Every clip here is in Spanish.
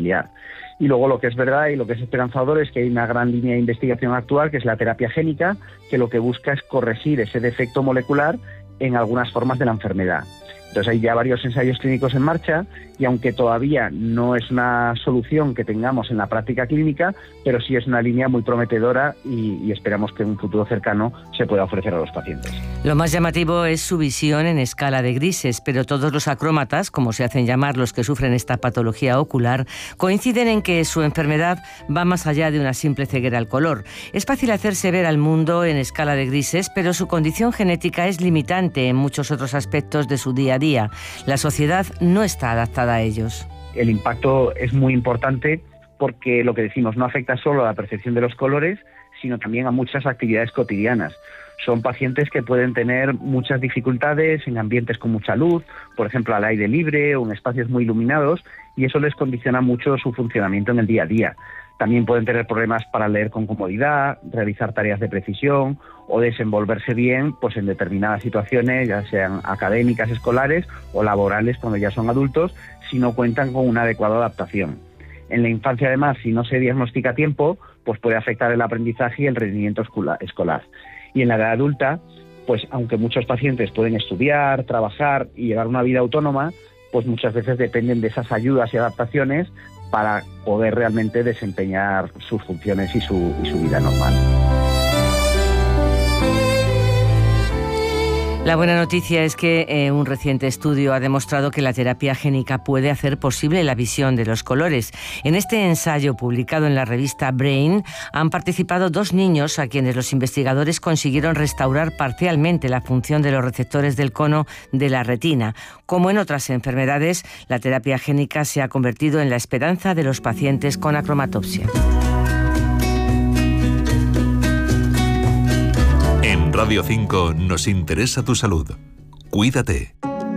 familiar. Y luego lo que es verdad y lo que es esperanzador es que hay una gran línea de investigación actual, que es la terapia génica, que lo que busca es corregir ese defecto molecular en algunas formas de la enfermedad. Entonces hay ya varios ensayos clínicos en marcha y aunque todavía no es una solución que tengamos en la práctica clínica, pero sí es una línea muy prometedora y esperamos que en un futuro cercano se pueda ofrecer a los pacientes. Lo más llamativo es su visión en escala de grises, pero todos los acrómatas, como se hacen llamar los que sufren esta patología ocular, coinciden en que su enfermedad va más allá de una simple ceguera al color. Es fácil hacerse ver al mundo en escala de grises, pero su condición genética es limitante en muchos otros aspectos de su día a día. La sociedad no está adaptada a ellos. El impacto es muy importante porque lo que decimos no afecta solo a la percepción de los colores, sino también a muchas actividades cotidianas. Son pacientes que pueden tener muchas dificultades en ambientes con mucha luz, por ejemplo al aire libre o en espacios muy iluminados, y eso les condiciona mucho su funcionamiento en el día a día. También pueden tener problemas para leer con comodidad, realizar tareas de precisión o desenvolverse bien pues en determinadas situaciones, ya sean académicas, escolares o laborales cuando ya son adultos, si no cuentan con una adecuada adaptación. En la infancia, además, si no se diagnostica a tiempo, pues puede afectar el aprendizaje y el rendimiento escolar. Y en la edad adulta, pues aunque muchos pacientes pueden estudiar, trabajar y llevar una vida autónoma, pues muchas veces dependen de esas ayudas y adaptaciones para poder realmente desempeñar sus funciones y su vida normal. La buena noticia es que un reciente estudio ha demostrado que la terapia génica puede hacer posible la visión de los colores. En este ensayo publicado en la revista Brain han participado 2 niños a quienes los investigadores consiguieron restaurar parcialmente la función de los receptores del cono de la retina. Como en otras enfermedades, la terapia génica se ha convertido en la esperanza de los pacientes con acromatopsia. En Radio 5 nos interesa tu salud. Cuídate.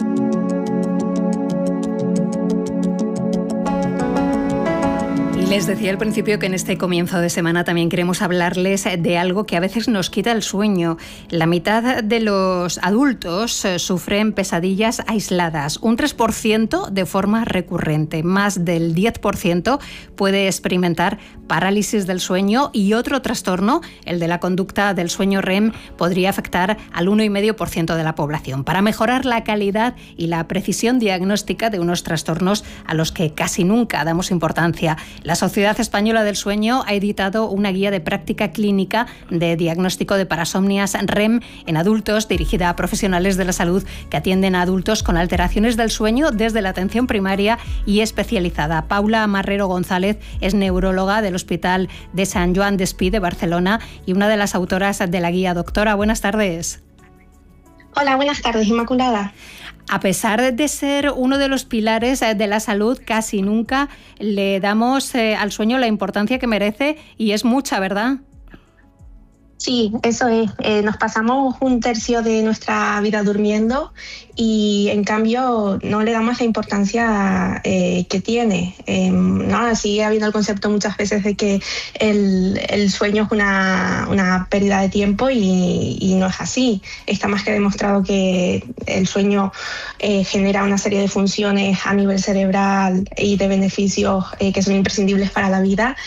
Les decía al principio que en este comienzo de semana también queremos hablarles de algo que a veces nos quita el sueño. La mitad de los adultos sufren pesadillas aisladas, un 3% de forma recurrente. Más del 10% puede experimentar parálisis del sueño y otro trastorno, el de la conducta del sueño REM, podría afectar al 1,5% de la población. Para mejorar la calidad y la precisión diagnóstica de unos trastornos a los que casi nunca damos importancia, la Sociedad Española del Sueño ha editado una guía de práctica clínica de diagnóstico de parasomnias REM en adultos, dirigida a profesionales de la salud que atienden a adultos con alteraciones del sueño desde la atención primaria y especializada. Paula Marrero González es neuróloga del Hospital de Sant Joan d'Espí de Barcelona y una de las autoras de la guía. Doctora, buenas tardes. Hola, buenas tardes, Inmaculada. A pesar de ser uno de los pilares de la salud, casi nunca le damos al sueño la importancia que merece y es mucha, ¿verdad? Sí, eso es. Nos pasamos 1/3 de nuestra vida durmiendo y en cambio no le damos la importancia que tiene. ¿No? Así ha habido el concepto muchas veces de que el sueño es una pérdida de tiempo y no es así. Está más que demostrado que el sueño genera una serie de funciones a nivel cerebral y de beneficios que son imprescindibles para la vida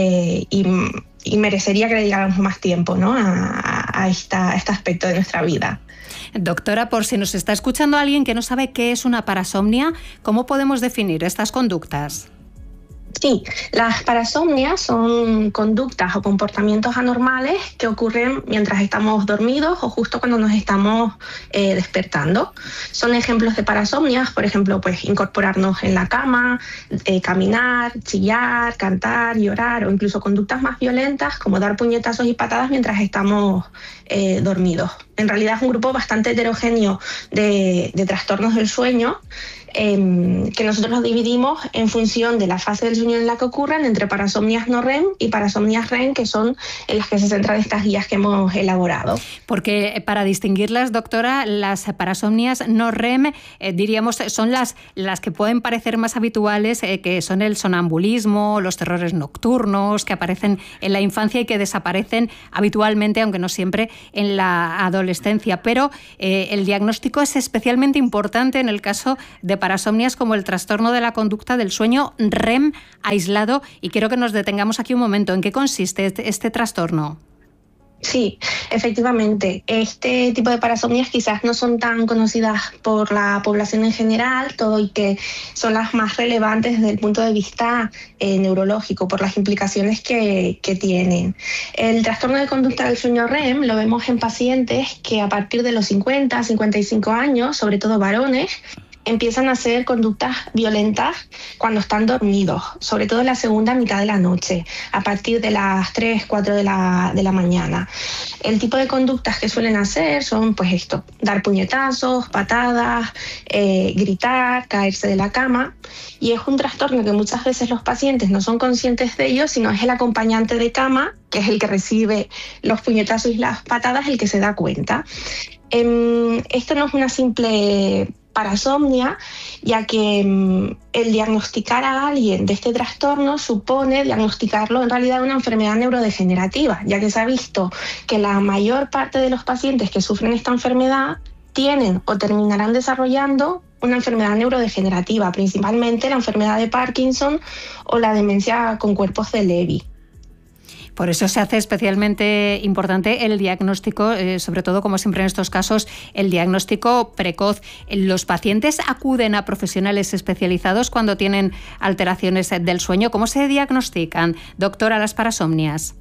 y merecería que le dedicáramos más tiempo, ¿no? a este aspecto de nuestra vida. Doctora, por si nos está escuchando alguien que no sabe qué es una parasomnia, ¿cómo podemos definir estas conductas? Sí, las parasomnias son conductas o comportamientos anormales que ocurren mientras estamos dormidos o justo cuando nos estamos despertando. Son ejemplos de parasomnias, por ejemplo, pues incorporarnos en la cama, caminar, chillar, cantar, llorar o incluso conductas más violentas como dar puñetazos y patadas mientras estamos dormidos. En realidad es un grupo bastante heterogéneo de trastornos del sueño que nosotros los dividimos en función de la fase del sueño en la que ocurren entre parasomnias no REM y parasomnias REM, que son en las que se centran estas guías que hemos elaborado. Porque para distinguirlas, doctora, las parasomnias no REM, diríamos, son las que pueden parecer más habituales, que son el sonambulismo, los terrores nocturnos, que aparecen en la infancia y que desaparecen habitualmente, aunque no siempre, en la adolescencia. Pero el diagnóstico es especialmente importante en el caso de parasomnias como el trastorno de la conducta del sueño REM aislado. Y quiero que nos detengamos aquí un momento. ¿En qué consiste este trastorno? Sí, efectivamente. Este tipo de parasomnias quizás no son tan conocidas por la población en general, todo y que son las más relevantes desde el punto de vista neurológico, por las implicaciones que tienen. El trastorno de conducta del sueño REM lo vemos en pacientes que a partir de los 50, 55 años, sobre todo varones, empiezan a hacer conductas violentas cuando están dormidos, sobre todo en la segunda mitad de la noche, a partir de las 3, 4 de la mañana. El tipo de conductas que suelen hacer son, pues esto, dar puñetazos, patadas, gritar, caerse de la cama, y es un trastorno que muchas veces los pacientes no son conscientes de ello, sino es el acompañante de cama, que es el que recibe los puñetazos y las patadas, el que se da cuenta. Esto no es una simple parasomnia, ya que el diagnosticar a alguien de este trastorno supone diagnosticarlo en realidad una enfermedad neurodegenerativa, ya que se ha visto que la mayor parte de los pacientes que sufren esta enfermedad tienen o terminarán desarrollando una enfermedad neurodegenerativa, principalmente la enfermedad de Parkinson o la demencia con cuerpos de Lewy. Por eso se hace especialmente importante el diagnóstico, sobre todo, como siempre en estos casos, el diagnóstico precoz. ¿Los pacientes acuden a profesionales especializados cuando tienen alteraciones del sueño? ¿Cómo se diagnostican, doctora, las parasomnias?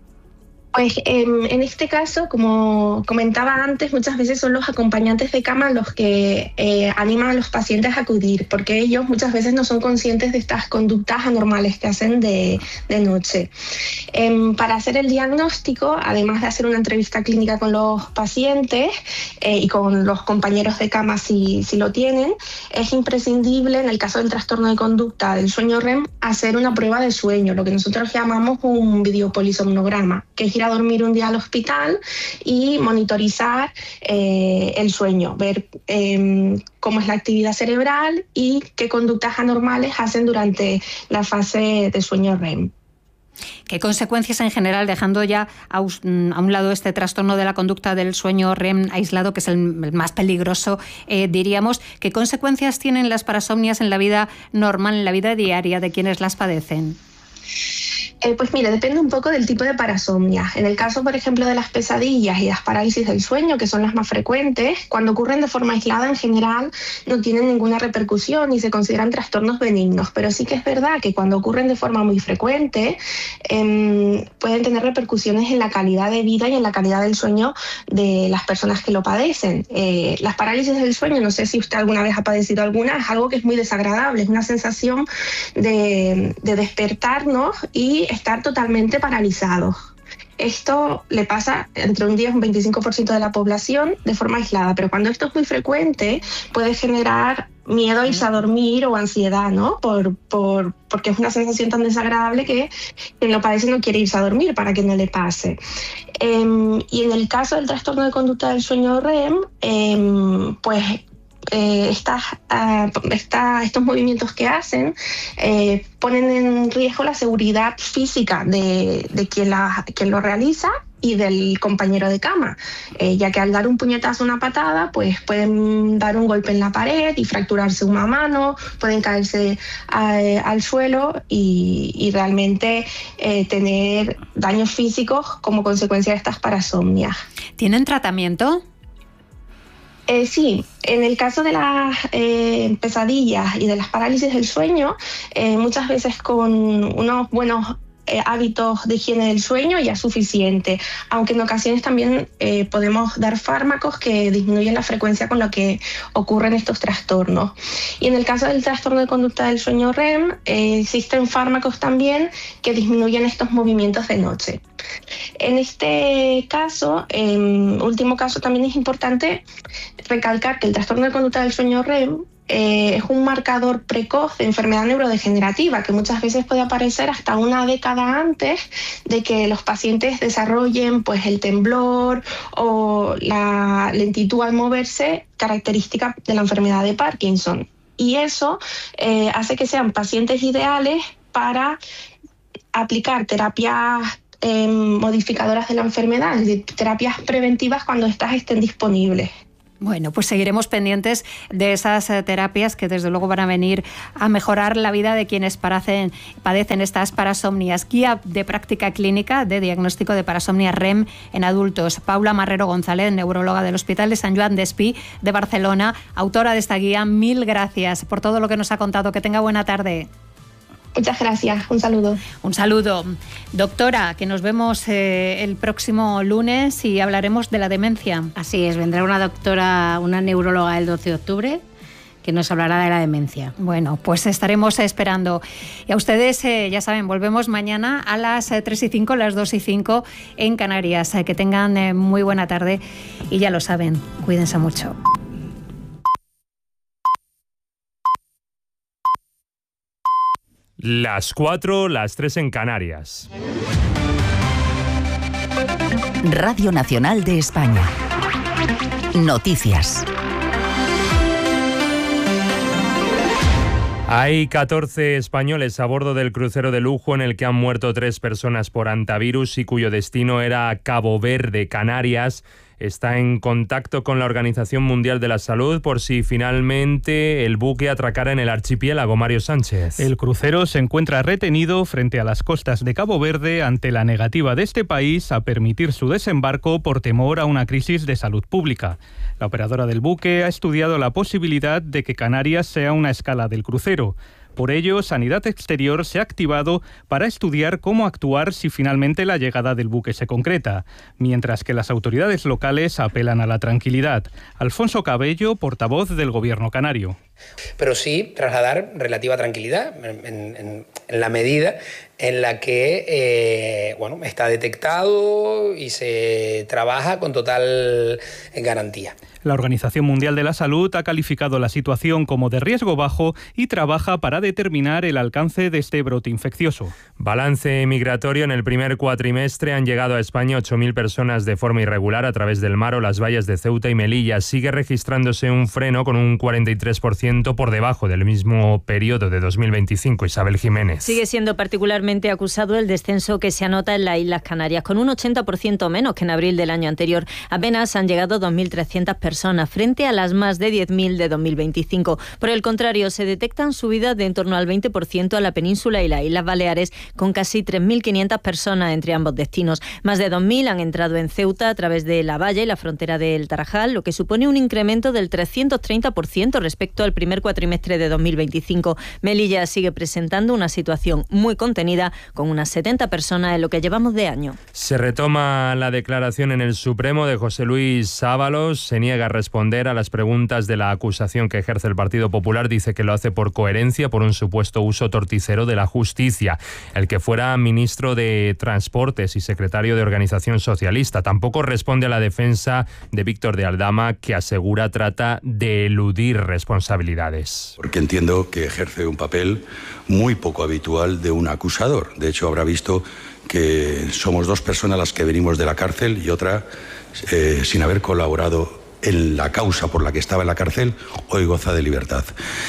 Pues en este caso, como comentaba antes, muchas veces son los acompañantes de cama los que animan a los pacientes a acudir, porque ellos muchas veces no son conscientes de estas conductas anormales que hacen de noche. Para hacer el diagnóstico, además de hacer una entrevista clínica con los pacientes y con los compañeros de cama si lo tienen, es imprescindible, en el caso del trastorno de conducta del sueño REM, hacer una prueba de sueño, lo que nosotros llamamos un videopolisomnograma, que es ir a dormir un día al hospital y monitorizar el sueño, ver cómo es la actividad cerebral y qué conductas anormales hacen durante la fase de sueño REM. ¿Qué consecuencias en general, dejando ya a un lado este trastorno de la conducta del sueño REM aislado, que es el más peligroso, diríamos, qué consecuencias tienen las parasomnias en la vida normal, en la vida diaria de quienes las padecen? Pues mira, depende un poco del tipo de parasomnia. En el caso, por ejemplo, de las pesadillas y las parálisis del sueño, que son las más frecuentes, cuando ocurren de forma aislada, en general no tienen ninguna repercusión y se consideran trastornos benignos. Pero sí que es verdad que cuando ocurren de forma muy frecuente, pueden tener repercusiones en la calidad de vida y en la calidad del sueño de las personas que lo padecen. Las parálisis del sueño, no sé si usted alguna vez ha padecido alguna, es algo que es muy desagradable, es una sensación de despertarnos y estar totalmente paralizados. Esto le pasa entre un 10 y un 25% de la población de forma aislada, pero cuando esto es muy frecuente puede generar miedo a irse a dormir o ansiedad, ¿no? Porque es una sensación tan desagradable que quien lo padece no quiere irse a dormir para que no le pase. Y en el caso del trastorno de conducta del sueño REM, pues estos movimientos que hacen ponen en riesgo la seguridad física de quien lo realiza y del compañero de cama, ya que al dar un puñetazo o una patada, pues pueden dar un golpe en la pared y fracturarse una mano, pueden caerse al suelo y realmente tener daños físicos como consecuencia de estas parasomnias. ¿Tienen tratamiento? Sí, en el caso de las pesadillas y de las parálisis del sueño, muchas veces con unos buenos hábitos de higiene del sueño ya es suficiente, aunque en ocasiones también podemos dar fármacos que disminuyen la frecuencia con la que ocurren estos trastornos. Y en el caso del trastorno de conducta del sueño REM, existen fármacos también que disminuyen estos movimientos de noche. En este caso, último caso, también es importante recalcar que el trastorno de conducta del sueño REM es un marcador precoz de enfermedad neurodegenerativa que muchas veces puede aparecer hasta una década antes de que los pacientes desarrollen pues el temblor o la lentitud al moverse, característica de la enfermedad de Parkinson. Y eso hace que sean pacientes ideales para aplicar terapias modificadoras de la enfermedad, es decir, terapias preventivas cuando estas estén disponibles. Bueno, pues seguiremos pendientes de esas terapias que desde luego van a venir a mejorar la vida de quienes padecen estas parasomnias. Guía de práctica clínica de diagnóstico de parasomnia REM en adultos, Paula Marrero González, neuróloga del Hospital de Sant Joan d'Espí de Barcelona, autora de esta guía. Mil gracias por todo lo que nos ha contado. Que tenga buena tarde. Muchas gracias, un saludo. Un saludo. Doctora, que nos vemos el próximo lunes y hablaremos de la demencia. Así es, vendrá una doctora, una neuróloga el 12 de octubre que nos hablará de la demencia. Bueno, pues estaremos esperando. Y a ustedes, ya saben, volvemos mañana a las 3:05, las 2:05 en Canarias. Que tengan muy buena tarde y ya lo saben, cuídense mucho. Las 4, las 3 en Canarias. Radio Nacional de España. Noticias. Hay 14 españoles a bordo del crucero de lujo en el que han muerto 3 personas por hantavirus y cuyo destino era Cabo Verde, Canarias. Está en contacto con la Organización Mundial de la Salud por si finalmente el buque atracara en el archipiélago. Mario Sánchez. El crucero se encuentra retenido frente a las costas de Cabo Verde ante la negativa de este país a permitir su desembarco por temor a una crisis de salud pública. La operadora del buque ha estudiado la posibilidad de que Canarias sea una escala del crucero. Por ello, Sanidad Exterior se ha activado para estudiar cómo actuar si finalmente la llegada del buque se concreta, mientras que las autoridades locales apelan a la tranquilidad. Alfonso Cabello, portavoz del Gobierno canario. Pero sí trasladar relativa tranquilidad en la medida en la que está detectado y se trabaja con total garantía. La Organización Mundial de la Salud ha calificado la situación como de riesgo bajo y trabaja para determinar el alcance de este brote infeccioso. Balance migratorio. En el primer cuatrimestre han llegado a España 8.000 personas de forma irregular a través del mar o las vallas de Ceuta y Melilla. Sigue registrándose un freno con un 43% por debajo del mismo periodo de 2025. Isabel Jiménez. Sigue siendo particularmente acusado el descenso que se anota en las Islas Canarias, con un 80% menos que en abril del año anterior. Apenas han llegado 2.300 personas frente a las más de 10.000 de 2025. Por el contrario, se detectan subidas de en torno al 20% a la península y las Islas Baleares, con casi 3.500 personas entre ambos destinos. Más de 2.000 han entrado en Ceuta a través de la valla y la frontera del Tarajal, lo que supone un incremento del 330% respecto al primer cuatrimestre de 2025. Melilla sigue presentando una situación muy contenida, con unas 70 personas en lo que llevamos de año. Se retoma la declaración en el Supremo de José Luis Ábalos. Se niega a responder a las preguntas de la acusación que ejerce el Partido Popular. Dice que lo hace por coherencia, por un supuesto uso torticero de la justicia. El que fuera ministro de Transportes y secretario de Organización Socialista. Tampoco responde a la defensa de Víctor de Aldama, que asegura trata de eludir responsabilidades. Porque entiendo que ejerce un papel muy poco habitual de un acusador. De hecho, habrá visto que somos 2 personas las que venimos de la cárcel y otra sin haber colaborado en la causa por la que estaba en la cárcel, hoy goza de libertad.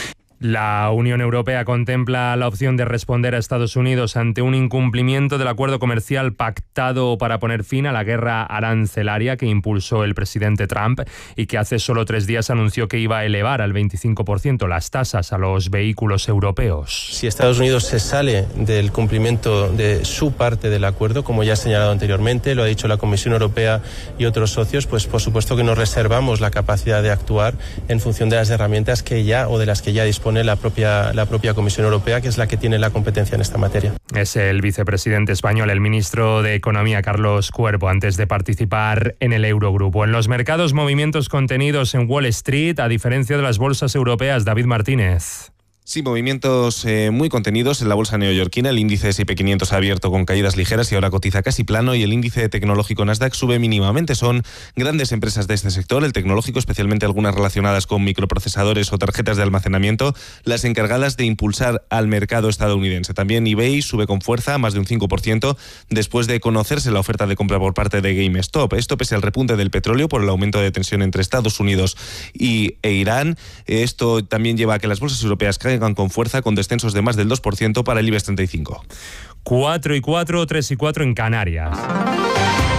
La Unión Europea contempla la opción de responder a Estados Unidos ante un incumplimiento del acuerdo comercial pactado para poner fin a la guerra arancelaria que impulsó el presidente Trump y que hace solo 3 días anunció que iba a elevar al 25% las tasas a los vehículos europeos. Si Estados Unidos se sale del cumplimiento de su parte del acuerdo, como ya he señalado anteriormente, lo ha dicho la Comisión Europea y otros socios, pues por supuesto que nos reservamos la capacidad de actuar en función de las herramientas que ya o de las que ya dispone la propia Comisión Europea, que es la que tiene la competencia en esta materia. Es el vicepresidente español, el ministro de Economía, Carlos Cuervo, antes de participar en el Eurogrupo. En los mercados, movimientos contenidos en Wall Street, a diferencia de las bolsas europeas. David Martínez. Sí, movimientos muy contenidos en la bolsa neoyorquina. El índice S&P 500 ha abierto con caídas ligeras y ahora cotiza casi plano, y el índice tecnológico Nasdaq sube mínimamente. Son grandes empresas de este sector, el tecnológico, especialmente algunas relacionadas con microprocesadores o tarjetas de almacenamiento, las encargadas de impulsar al mercado estadounidense. También eBay sube con fuerza, más de un 5%, después de conocerse la oferta de compra por parte de GameStop. Esto pese al repunte del petróleo por el aumento de tensión entre Estados Unidos e Irán. Esto también lleva a que las bolsas europeas caigan con fuerza, con descensos de más del 2% para el IBEX 35. 4 y 4, 3 y 4 en Canarias.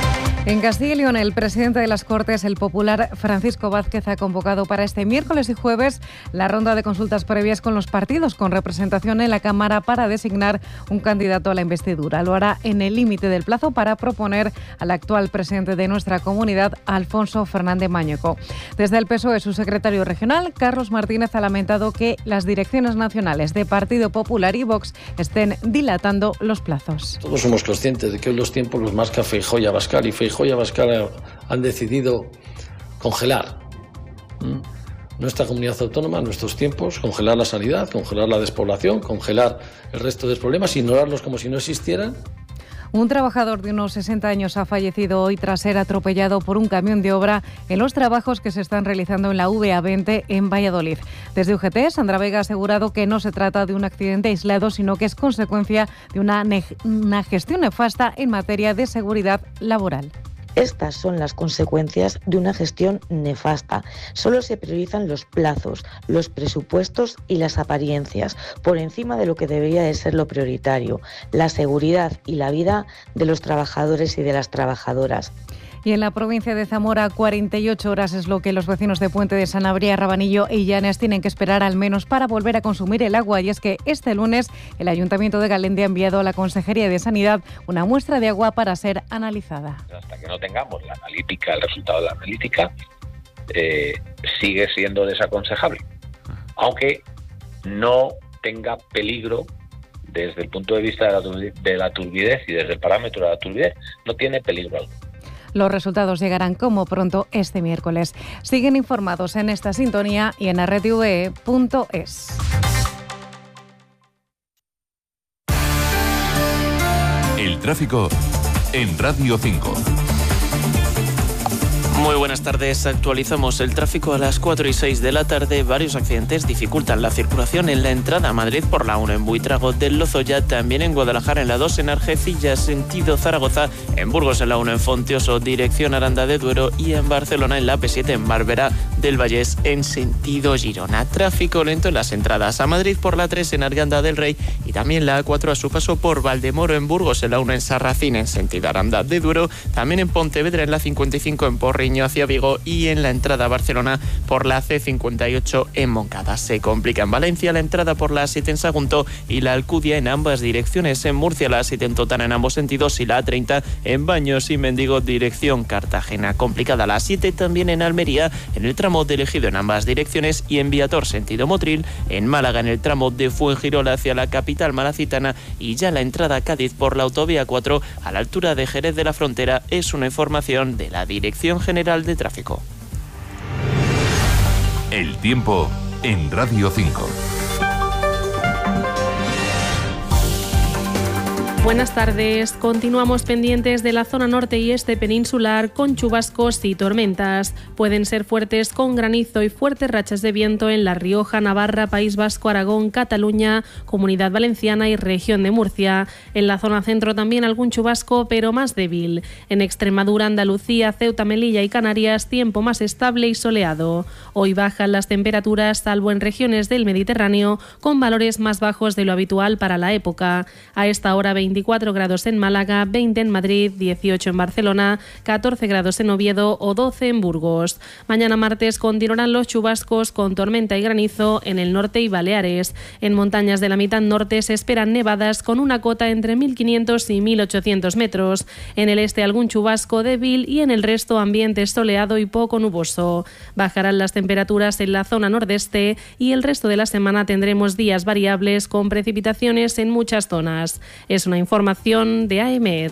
En Castilla y León, el presidente de las Cortes, el popular Francisco Vázquez, ha convocado para este miércoles y jueves la ronda de consultas previas con los partidos con representación en la Cámara para designar un candidato a la investidura. Lo hará en el límite del plazo para proponer al actual presidente de nuestra comunidad, Alfonso Fernández Mañueco. Desde el PSOE, su secretario regional, Carlos Martínez, ha lamentado que las direcciones nacionales de Partido Popular y Vox estén dilatando los plazos. Todos somos conscientes de que hoy los tiempos los marca Feijóo y Abascal, y Feijóo y Abascal han decidido congelar nuestra comunidad autónoma, nuestros tiempos, congelar la sanidad, congelar la despoblación, congelar el resto de los problemas, ignorarlos como si no existieran. Un trabajador de unos 60 años ha fallecido hoy tras ser atropellado por un camión de obra en los trabajos que se están realizando en la VA20 en Valladolid. Desde UGT, Sandra Vega ha asegurado que no se trata de un accidente aislado, sino que es consecuencia de una gestión nefasta en materia de seguridad laboral. Estas son las consecuencias de una gestión nefasta. Solo se priorizan los plazos, los presupuestos y las apariencias, por encima de lo que debería de ser lo prioritario, la seguridad y la vida de los trabajadores y de las trabajadoras. Y en la provincia de Zamora, 48 horas es lo que los vecinos de Puente de Sanabria, Rabanillo y Llanes tienen que esperar al menos para volver a consumir el agua. Y es que este lunes el Ayuntamiento de Galendi ha enviado a la Consejería de Sanidad una muestra de agua para ser analizada. Hasta que no tengamos la analítica, el resultado de la analítica, sigue siendo desaconsejable. Aunque no tenga peligro desde el punto de vista de la turbidez y desde el parámetro de la turbidez, no tiene peligro alguno. Los resultados llegarán como pronto este miércoles. Siguen informados en esta sintonía y en rtve.es. El tráfico en Radio 5. Muy buenas tardes. Actualizamos el tráfico a las 4 y 6 de la tarde. Varios accidentes dificultan la circulación en la entrada a Madrid por la 1 en Buitrago del Lozoya, también en Guadalajara en la 2 en Argecilla, sentido Zaragoza, en Burgos en la 1 en Fontioso, dirección Aranda de Duero, y en Barcelona en la P7 en Barberá del Vallés en sentido Girona. Tráfico lento en las entradas a Madrid por la 3 en Arganda del Rey y también la A4 a su paso por Valdemoro en Burgos, en la 1 en Sarracín en sentido Aranda de Duero, también en Pontevedra en la 55 en Porriño hacia Vigo y en la entrada a Barcelona por la C58 en Moncada. Se complica en Valencia la entrada por la A7 en Sagunto y la Alcudia en ambas direcciones. En Murcia la A7 en Totana en ambos sentidos y la A30 en Baños y Mendigo dirección Cartagena. Complicada la A7 también en Almería en el tramo de Ejido en ambas direcciones y en Viator sentido Motril, en Málaga en el tramo de Fuengirola hacia la capital malacitana, y ya la entrada a Cádiz por la autovía 4 a la altura de Jerez de la Frontera. Es una información de la Dirección General de Tráfico. El tiempo en Radio 5. Buenas tardes. Continuamos pendientes de la zona norte y este peninsular con chubascos y tormentas. Pueden ser fuertes con granizo y fuertes rachas de viento en La Rioja, Navarra, País Vasco, Aragón, Cataluña, Comunidad Valenciana y región de Murcia. En la zona centro también algún chubasco, pero más débil. En Extremadura, Andalucía, Ceuta, Melilla y Canarias, tiempo más estable y soleado. Hoy bajan las temperaturas, salvo en regiones del Mediterráneo, con valores más bajos de lo habitual para la época. A esta hora 24 grados en Málaga, 20 en Madrid, 18 en Barcelona, 14 grados en Oviedo o 12 en Burgos. Mañana martes continuarán los chubascos con tormenta y granizo en el norte y Baleares. En montañas de la mitad norte se esperan nevadas con una cota entre 1.500 y 1.800 metros. En el este algún chubasco débil y en el resto ambiente soleado y poco nuboso. Bajarán las temperaturas en la zona nordeste y el resto de la semana tendremos días variables con precipitaciones en muchas zonas. Es una información de AEMET.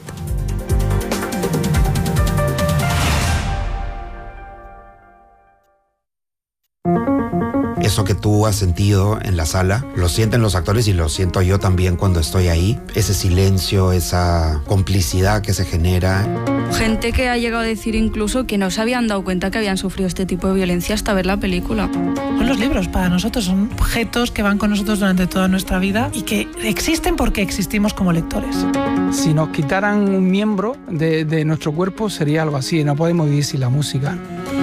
Eso que tú has sentido en la sala, lo sienten los actores y lo siento yo también cuando estoy ahí. Ese silencio, esa complicidad que se genera. Gente que ha llegado a decir incluso que no se habían dado cuenta que habían sufrido este tipo de violencia hasta ver la película. Los libros para nosotros son objetos que van con nosotros durante toda nuestra vida y que existen porque existimos como lectores. Si nos quitaran un miembro de nuestro cuerpo sería algo así, no podemos vivir sin la música.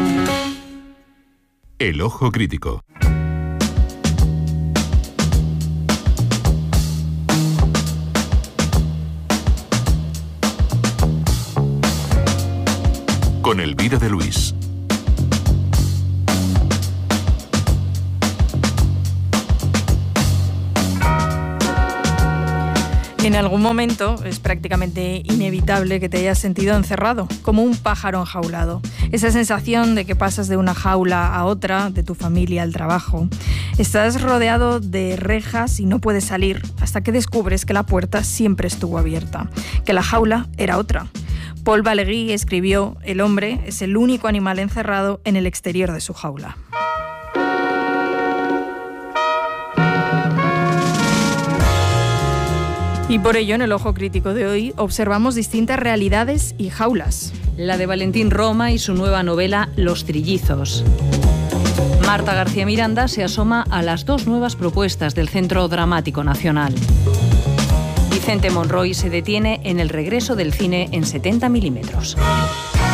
El ojo crítico. Elvira de Luis. En algún momento es prácticamente inevitable que te hayas sentido encerrado, como un pájaro enjaulado. Esa sensación de que pasas de una jaula a otra, de tu familia al trabajo. Estás rodeado de rejas y no puedes salir hasta que descubres que la puerta siempre estuvo abierta, que la jaula era otra. Paul Valéry escribió: el hombre es el único animal encerrado en el exterior de su jaula. Y por ello, en el Ojo Crítico de hoy, observamos distintas realidades y jaulas. La de Valentín Roma y su nueva novela Los Trillizos. Marta García Miranda se asoma a las 2 nuevas propuestas del Centro Dramático Nacional. Vicente Monroy se detiene en el regreso del cine en 70 milímetros.